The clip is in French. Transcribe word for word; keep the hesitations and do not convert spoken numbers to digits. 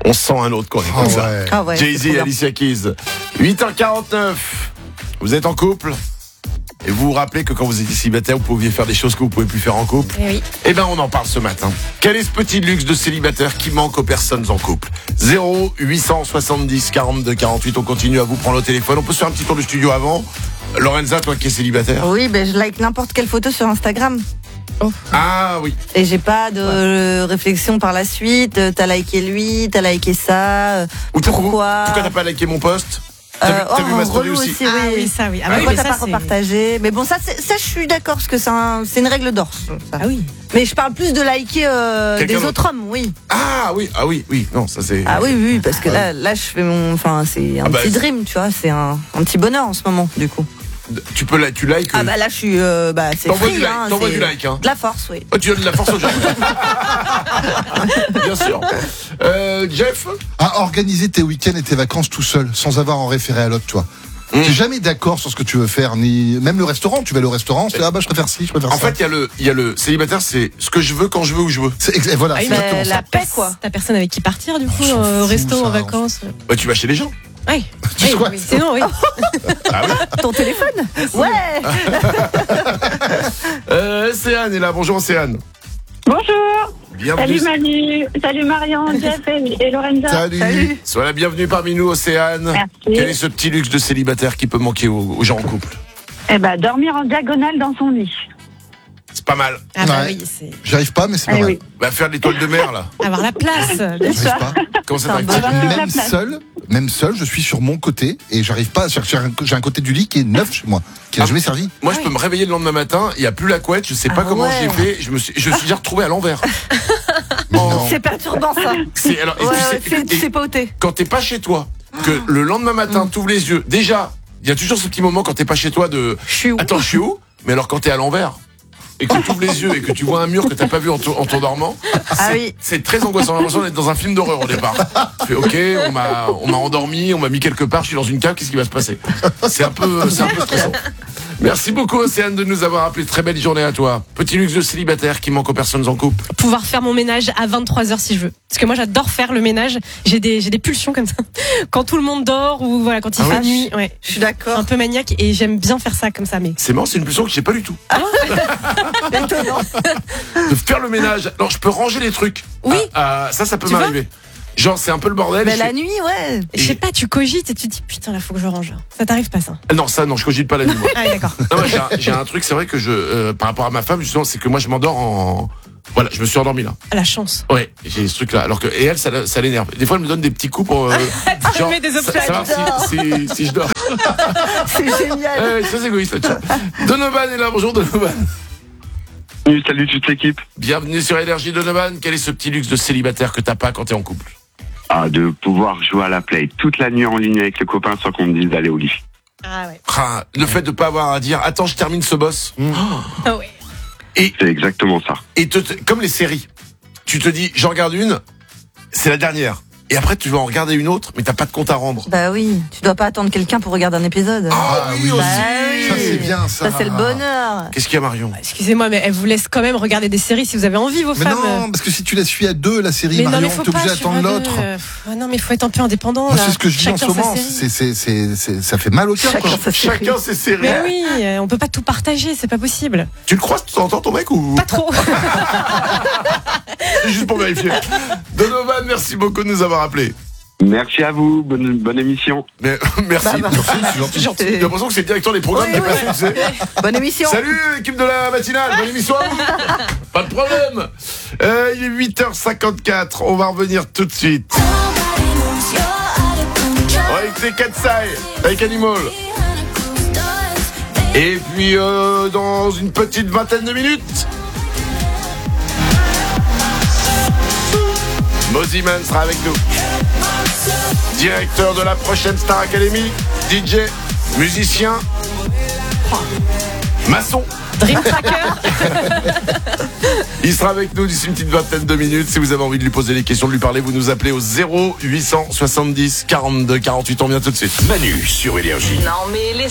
On sent un autre quand on est comme Oh, ça. ouais. Ah ouais, Jay-Z c'est et trop Alicia Keys. huit heures quarante-neuf. Vous êtes en couple et vous vous rappelez que quand vous étiez célibataire, vous pouviez faire des choses que vous ne pouvez plus faire en couple. Eh oui. Eh ben, on en parle ce matin. Quel est ce petit luxe de célibataire qui manque aux personnes en couple? zéro huit cent soixante-dix quarante-deux quarante-huit. On continue à vous prendre au téléphone. On peut se faire un petit tour du studio avant. Lorenza, toi qui es célibataire. Oui, ben je like n'importe quelle photo sur Instagram. Ah oui. Et j'ai pas de euh, réflexion par la suite. Euh, T'as liké lui, t'as liké ça. euh, Ou t'as- Pourquoi Pourquoi t'as pas liké mon post? T'as vu, Euh, t'as oh, vu ma story relou aussi, aussi, Ah oui. oui, ça oui. Ah, Ah bah oui, Pourquoi mais t'as ça, pas c'est- repartagé? Mais bon, ça, c'est- ça, je suis d'accord parce que c'est un, c'est une règle d'or. ça. Ah oui. Mais je parle plus de liker euh, Quelqu'un des d'autre. autres hommes, oui. Ah oui, ah oui, oui. Non, ça c'est. Ah oui, oui, parce que là, là, je fais mon, enfin, c'est un Ah bah, petit c'est- dream, tu vois, c'est un, un petit bonheur en ce moment, du coup. Tu peux la, tu likes. Ah bah là, je suis, euh, bah, c'est T'envoies free, du like, hein, t'envoies c'est du like, hein. de la force, oui. Oh, tu donnes de la force aux gens. Bien sûr. Euh, Jeff. À organiser tes week-ends et tes vacances tout seul, sans avoir en référé à l'autre, toi. Mm. T'es jamais d'accord sur ce que tu veux faire, ni même le restaurant. Tu vas aller au restaurant, c'est ah bah je préfère ci, je préfère En ça. fait, il y a le, il y a le célibataire, c'est ce que je veux quand je veux où je veux. C'est ex- voilà, Ah oui, c'est mais exactement la ça. paix, quoi. T'as personne avec qui partir du coup, On s'en euh, au fout, resto, ça, en on vacances. Bah, tu vas chez les gens. Oui. Tu sais quoi oui, sinon, oui. Ah oui. Ton téléphone? Ouais. Euh, Océane est là. Bonjour Océane. Bonjour, Bienvenue. salut Manu, salut Marion, Jeff et, et Lorenza. Salut. Salut. Sois la bienvenue parmi nous, Océane. Merci. Quel est ce petit luxe de célibataire qui peut manquer aux, aux gens en couple? Eh ben, dormir en diagonale dans son lit. C'est pas mal. Ah bah Ouais. oui, c'est J'y arrive pas, mais c'est pas Eh mal. oui. Bah, faire de l'étoile de mer, là. avoir la place. bien J'arrive sûr. pas. Comment ça C'est un t'arrive? bon- Avoir la Même place. seul, même seul, je suis sur mon côté et j'arrive pas. J'ai un, j'ai un côté du lit qui est neuf chez moi, qui n'a Ah. jamais servi. Moi, je peux me réveiller le lendemain matin, il n'y a plus la couette, je sais pas Ah comment ouais. j'ai fait, je me suis, je me suis déjà retrouvé à l'envers. Mais Oh. non. C'est perturbant, ça. C'est, alors, et Ouais, tu sais- ouais, c'est- tu et sais pas où t'es. quand t'es pas chez toi, que le lendemain matin, t'ouvres les yeux, déjà, il y a toujours ce petit moment quand t'es pas chez toi de, Je suis où? attends, je suis où? Mais alors quand t'es à l'envers, et que tu ouvres les yeux et que tu vois un mur que t'as pas vu en, to- en t'endormant, Ah c'est, oui. c'est très angoissant. J'ai l'impression d'être dans un film d'horreur au départ. Tu fais, ok, on m'a, on m'a endormi, on m'a mis quelque part, je suis dans une cave, qu'est-ce qui va se passer? C'est un peu, c'est un peu stressant. Merci beaucoup Océane de nous avoir appelé. Très belle journée à toi. Petit luxe de célibataire qui manque aux personnes en couple. Pouvoir faire mon ménage à vingt-trois heures si je veux. Parce que moi j'adore faire le ménage. J'ai des, j'ai des pulsions comme ça. Quand tout le monde dort ou voilà, quand il Ah fait ouais nuit. Ouais. Je suis d'accord. Un peu maniaque et j'aime bien faire ça comme ça. Mais C'est marrant, c'est une pulsion que j'ai pas du tout. Étonnant. De faire le ménage. Alors je peux ranger les trucs. Oui. Ah, ah, ça, ça peut Tu m'arriver. Genre c'est un peu le bordel. Mais je la fais- nuit, ouais. je sais pas, tu cogites et tu te dis putain là faut que je range. Ça t'arrive pas ça? Ah non, ça non, je cogite pas la nuit. Moi. Ah oui, d'accord. Non, moi, j'ai, un, j'ai un truc, c'est vrai que je, euh, par rapport à ma femme, justement, c'est que moi je m'endors en. Voilà, je me suis endormi là. À la chance. Ouais, j'ai ce truc-là. Alors que et elle, ça, la- ça l'énerve. Des fois, elle me donne des petits coups pour. Euh, te met des ça- obstacles. savoir si, si, si je dors. C'est génial. Ouais, très égoïste là-dessus. Donovan est là. Bonjour Donovan. Salut, salut toute l'équipe. Bienvenue sur Énergie Donovan. Quel est ce petit luxe de célibataire que t'as pas quand t'es en couple? Ah, de pouvoir jouer à la play toute la nuit en ligne avec les copains sans qu'on me dise d'aller au lit. Ah ouais. Ah, le fait de pas avoir à dire attends, je termine ce boss. Ah ouais. C'est exactement ça. Et te, te- comme les séries, tu te dis j'en regarde une, c'est la dernière. Et après tu vas en regarder une autre, mais t'as pas de compte à rendre. Bah oui, tu dois pas attendre quelqu'un pour regarder un épisode. Ah oui, oui. aussi. Ça c'est bien ça. Ça, c'est le bonheur. Qu'est-ce qu'il y a Marion? Excusez-moi, mais elle vous laisse quand même regarder des séries si vous avez envie, vos Mais femmes. non, parce que si tu la suis à deux, la série, Mais non, Marion, mais faut t'es pas. obligé sur d'attendre un l'autre. deux, euh, pff, ah non, mais faut être un peu indépendant. Moi, là. c'est ce que je dis en ce Chacun sa moment. série. C'est, c'est, c'est, c'est- ça fait mal au cœur. quoi. Chacun sa série. Chacun ses séries. Mais oui, euh, on peut pas tout partager, c'est pas possible. Tu le croises de temps en temps ton mec ou Pas trop. C'est juste pour vérifier. Donovan, merci beaucoup de nous avoir appelés. Merci à vous, bonne, bonne émission. Mais, merci. Bah, bah. Merci, c'est gentil. J'ai l'impression que c'est le directeur des programmes Oui, qui est oui. passé, tu sais. Bonne émission. Salut équipe de la matinale, bonne émission à vous. Pas de problème. Euh, il est huit heures cinquante-quatre, on va revenir tout de suite. Avec c'est Katsai, avec Animal. Et puis euh, dans une petite vingtaine de minutes, Moziman sera avec nous. Directeur de la prochaine Star Academy, D J, musicien, maçon. Dream Tracker. Il sera avec nous d'ici une petite vingtaine de minutes. Si vous avez envie de lui poser des questions, de lui parler, vous nous appelez au zéro huit cent soixante-dix quarante-deux quarante-huit. On vient tout de suite. Manu sur Énergie. Non mais laisse